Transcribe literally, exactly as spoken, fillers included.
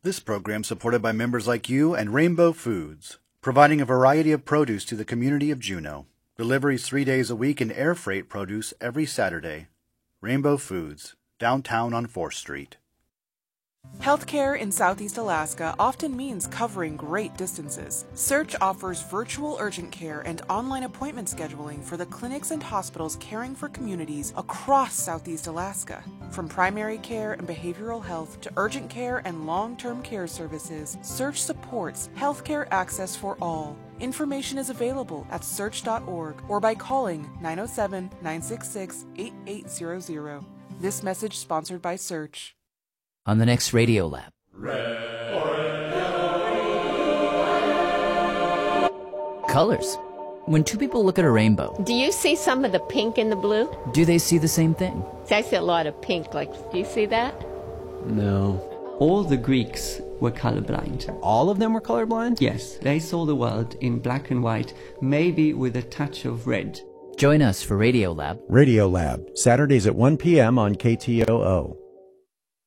This program supported by members like you and Rainbow Foods, providing a variety of produce to the community of Juneau. Deliveries three days a week and air freight produce every Saturday. Rainbow Foods, downtown on fourth Street. Healthcare in Southeast Alaska often means covering great distances. Search offers virtual urgent care and online appointment scheduling for the clinics and hospitals caring for communities across Southeast Alaska. From primary care and behavioral health to urgent care and long-term care services, Search supports healthcare access for all. Information is available at search dot org or by calling nine oh seven, nine six six, eight eight zero zero. This message sponsored by Search. On the next Radio Lab. Colors. When two people look at a rainbow, Do you see some of the pink in the blue? do they see the same thing? See, I see a lot of pink. Like, do you see that? No. All the Greeks were colorblind. All of them were colorblind? Yes, they saw the world in black and white, maybe with a touch of red. Join us for Radio Lab. Radio Lab, Saturdays at one p.m. on K T O O.